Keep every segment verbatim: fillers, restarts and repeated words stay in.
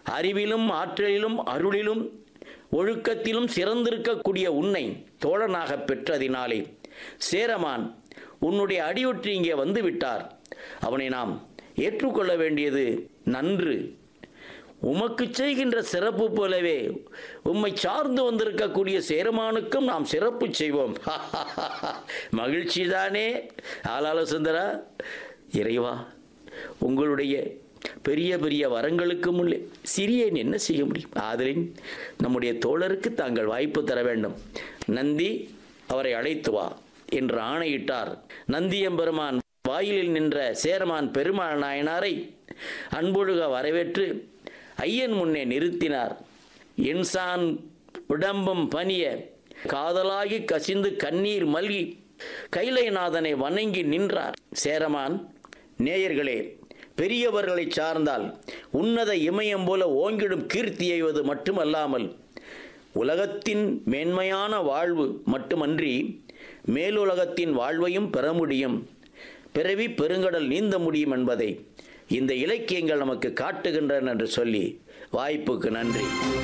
அறிவிலும் ஆற்றலிலும் அருளிலும் ஒழுக்கத்திலும் சிறந்திருக்கக்கூடிய உன்னை தோழனாக பெற்றதினாலே சேரமான் உன்னுடைய அடியொற்றி இங்கே வந்து விட்டார். அவனை நாம் ஏற்றுக்கொள்ள வேண்டியது நன்று. உமக்கு செய்கின்ற சிறப்பு போலவே உம்மை சார்ந்து வந்திருக்கக்கூடிய சேரமானுக்கும் நாம் சிறப்பு செய்வோம். மகிழ்ச்சி தானே ஆளாள சுந்தரா? இறைவா, உங்களுடைய பெரிய பெரிய வரங்களுக்கு முன்னே சிறியேன் என்ன செய்ய முடியும்? ஆதலின் நம்முடைய தோழருக்கு தாங்கள் வாய்ப்பு தர வேண்டும். நந்தி, அவரை அழைத்து வா என்று ஆணையிட்டார். நந்தியம்பெருமான் வாயிலில் நின்ற சேரமான் பெருமாள் நாயனாரை அன்பொழுக வரவேற்று ஐயன் முன்னே நிறுத்தினார். இன்சான் உடம்பும் பணிய காதலாகி கசிந்து கண்ணீர் மல்கி கைலைநாதனை வணங்கி நின்றார் சேரமான். நேயர்களே, பெரியவர்களை சார்ந்தால் உன்னத இமயம் போல ஓங்கிடும் கீர்த்தி எய்வது மட்டுமல்லாமல் உலகத்தின் மேன்மையான வாழ்வு மட்டுமன்றி மேலுலகத்தின் வாழ்வையும் பெற முடியும், பிறவி பெருங்கடல் நீந்த முடியும் என்பதை இந்த இலக்கியங்கள் நமக்கு காட்டுகின்றன என்று சொல்லி வாய்ப்புக்கு நன்றி.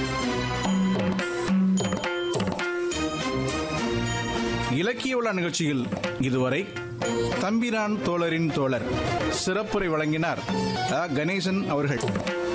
இலக்கிய உலா நிகழ்ச்சியில் இதுவரை தம்பிரான் தோழரின் தோழர் சிறப்புரை வழங்கினார் அ. கணேசன் அவர்கள்.